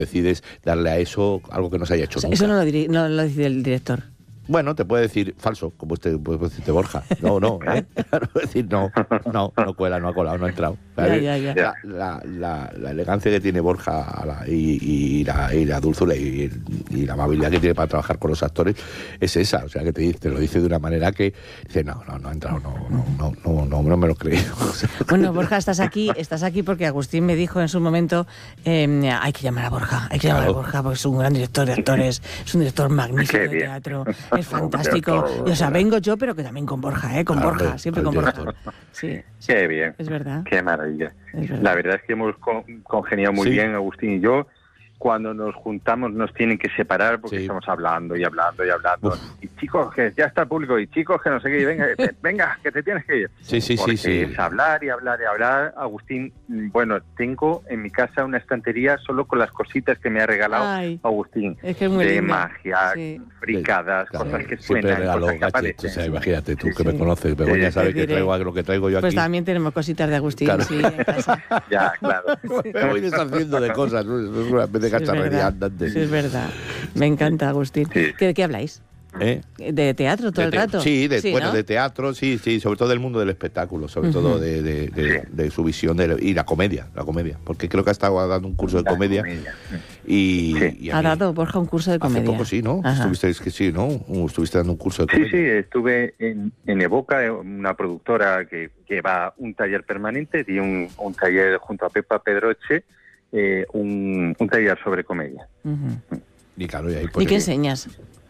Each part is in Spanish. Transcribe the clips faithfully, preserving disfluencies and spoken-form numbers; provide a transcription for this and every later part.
decides darle a eso algo que no se haya hecho O sea, nunca. eso no lo, diri- no lo decide el director. Bueno, te puede decir falso, como este, puede decirte Borja. No, no, ¿eh? Puede decir no, no, no cuela, no ha colado, no ha entrado. Ya, ya, ya. La, la, la, la elegancia que tiene Borja la, y, y, la, y la dulzura y, y la amabilidad que tiene para trabajar con los actores es esa. O sea, que te, dice, te lo dice de una manera que dice, no, no, no ha entrado, no, no, no, no, no, no me lo creo. O sea, Bueno, Borja, estás aquí, estás aquí porque Agustín me dijo en su momento, eh, hay que llamar a Borja, hay que llamar Claro. a Borja porque es un gran director de actores, es un director magnífico Qué de bien. teatro, es fantástico. Y, o sea, vengo yo, pero que también con Borja, ¿eh? Con Claro, Borja, hombre, siempre el con Borja. director. Sí, Qué bien. es verdad. Qué maravilla. Es verdad. La verdad es que hemos con- congeniado muy Sí. bien, Agustín y yo. Cuando nos juntamos nos tienen que separar porque Sí. estamos hablando y hablando y hablando. Uf. Y chicos, que ya está el público, y chicos, que no sé qué, y venga, eh, venga, que te tienes que ir. Sí, sí, Porque sí, sí. es hablar y hablar y hablar. Agustín, mm, bueno, tengo en mi casa una estantería solo con las cositas que me ha regalado Ay, Agustín. es que es muy de lindo. magia, Sí. fricadas, Claro, cosas que siempre suenan, regalo cosas que gadgets, o aparecen. sea, imagínate tú Sí, que me sí. conoces, Begoña Sí, sabe te que diré. traigo lo que traigo yo aquí. Pues también tenemos cositas de Agustín, Claro. sí, en casa. Ya, claro. Me voy deshaciendo de cosas, ¿no? Es una vez de Sí, es cacharrería verdad. andante. Sí, es verdad. Me encanta, Agustín. Sí. ¿De qué habláis? ¿Eh? ¿De teatro todo De el te- rato? Sí, de, bueno, ¿no? de teatro, sí, sí, sobre todo del mundo del espectáculo, sobre Ujú. todo de, de- de- Sí. de su visión de, y la comedia, la comedia, porque creo que ha estado dando un curso de La comedia, comedia. y, Sí. y a Ha mí- dado Borja un curso de hace comedia. poco sí, ¿no? Ajá. Estuvisteis que sí, ¿no? Uh, Estuviste dando un curso de Sí, comedia. sí, estuve en, en Evoca, una productora que lleva un taller permanente, di un, un taller junto a Pepa Pedroche, eh, un, un taller sobre comedia. Ujú. Y claro, y ahí pues, ¿Y qué enseñas?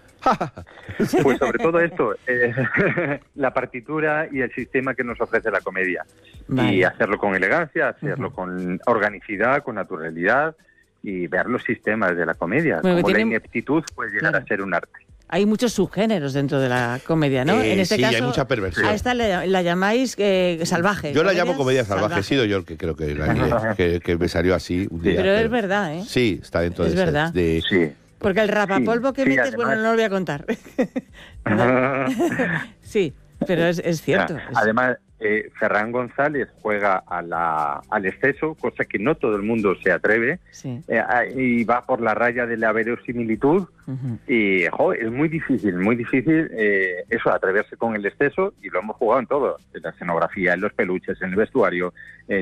Pues sobre todo esto, eh, la partitura y el sistema que nos ofrece la comedia. Vale. Y hacerlo con elegancia, hacerlo Ujú. con organicidad, con naturalidad y ver los sistemas de la comedia. Bueno, Como tiene- la ineptitud puede llegar Claro. a ser un arte. Hay muchos subgéneros dentro de la comedia, ¿no? Eh, en este sí, caso, hay mucha perversión. a esta la, la llamáis eh, salvaje. Yo la ¿Comedias? llamo comedia salvaje, he sido yo el que creo que, la- que, que me salió así un día. Pero es verdad, ¿eh? Sí, está dentro Es de, ese- verdad. de Sí. Porque el rapapolvo que Sí, sí, metes, bueno, además- no lo voy a contar. Sí, pero es, es cierto. Ah, es- Además, eh, Ferran González juega a la, al exceso, cosa que no todo el mundo se atreve, sí. eh, ah, y va por la raya de la verosimilitud. Ujú. Y jo, es muy difícil, muy difícil eh, eso, atreverse con el exceso, y lo hemos jugado en todo, en la escenografía, en los peluches, en el vestuario,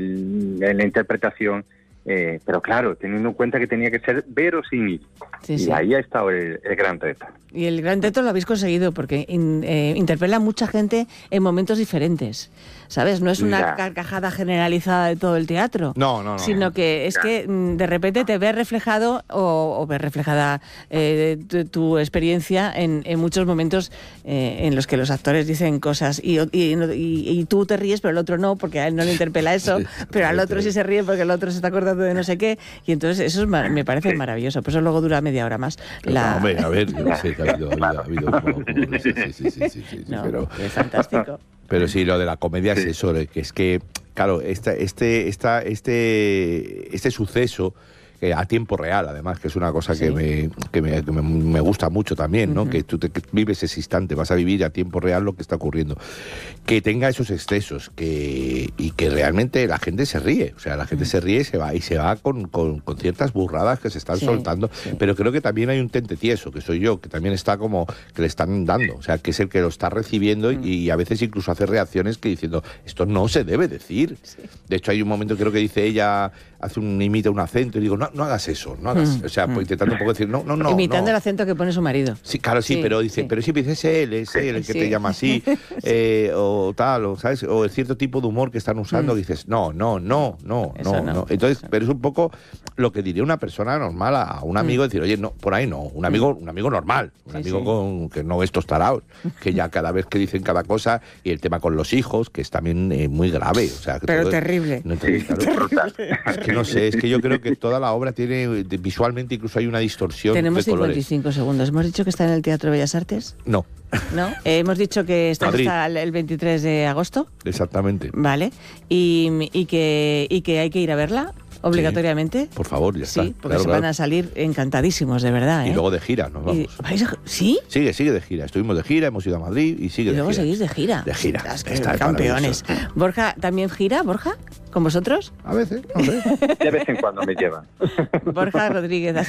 en, en la interpretación. Eh, pero claro, teniendo en cuenta que tenía que ser verosímil. Sí, y sí. ahí ha estado el, el gran reto. Y el gran reto lo habéis conseguido porque in- eh, interpela a mucha gente en momentos diferentes. ¿Sabes? No es una Ya. carcajada generalizada de todo el teatro. No, no, no. Sino que es Ya. que mm, de repente te ves reflejado o, o ves reflejada eh, tu, tu experiencia en, en muchos momentos eh, en los que los actores dicen cosas y, y, y- y tú te ríes, pero el otro no, porque a él no le interpela eso, Sí, pero al otro sí se ríe porque el otro se está acordando de no sé qué. Y entonces eso es ma- me parece Sí. maravilloso. Por eso luego dura media hora más. Pero, La- no, hombre, a ver, yo sé que ha habido, ha habido, ha habido como- como- sí, sí, sí, sí, sí, sí, sí, No, pero, es fantástico. pero sí, lo de la comedia es Sí. eso, de que es que, claro, esta, este, esta, este, este suceso eh, a tiempo real, además, que es una cosa Sí. que, me, que, me, que me- me gusta mucho también, ¿no? Ujú. Que tú te, que vives ese instante, vas a vivir a tiempo real lo que está ocurriendo. Que tenga esos excesos que, y que realmente la gente se ríe, o sea, la gente se ríe y se va, y se va con, con, con ciertas burradas que se están Sí, soltando, sí. pero creo que también hay un tente tieso, que soy yo, que también está como que le están dando, o sea, que es el que lo está recibiendo Mm. y a veces incluso hace reacciones que diciendo, esto no se debe decir. De hecho, hay un momento, creo que dice ella, hace un imita un acento y digo, no, no hagas eso, no hagas, Mm, o sea, mm. pues intentando un poco decir, no, no, no. Imitando no. el acento que pone su marido. Sí, claro, sí, Sí, pero dice, sí. pero siempre dice, es él, es él el que Sí. te llama así, eh, o tal, o sabes, o el cierto tipo de humor que están usando, Mm. que dices, no, no, no, no, Eso no, no. no. Entonces, pero es un poco lo que diría una persona normal a, a un amigo, decir, oye, no, por ahí no, un amigo, un amigo normal, un Sí, amigo sí. con que no estos taraos, que ya cada vez que dicen cada cosa, y el tema con los hijos, que es también eh, muy grave, o sea, que Pero todo- terrible. no, entonces, Sí, claro, brutal. es que no sé, es que yo creo que toda la obra tiene, de- visualmente incluso hay una distorsión Tenemos de colores. cincuenta y cinco segundos. ¿Hemos dicho que está en el Teatro Bellas Artes? No, ¿No? Eh, hemos dicho que está Madrid. hasta el- el veintitrés de agosto, exactamente. ¿vale? Y, y, que, y que hay que ir a verla. obligatoriamente. Sí, por favor, ya sí, está. Sí, porque claro, se claro. van a salir encantadísimos, de verdad. ¿eh? Y luego de gira, nos vamos. Y, ¿vais a, ¿Sí? Sigue, sigue de gira. Estuvimos de gira, hemos ido a Madrid y sigue Y de luego gira. seguís de gira. De gira. Estás, que Está campeones. Borja, ¿también gira, Borja? ¿Con vosotros? A veces, no sé. De vez en cuando me llevan. Borja Rodríguez.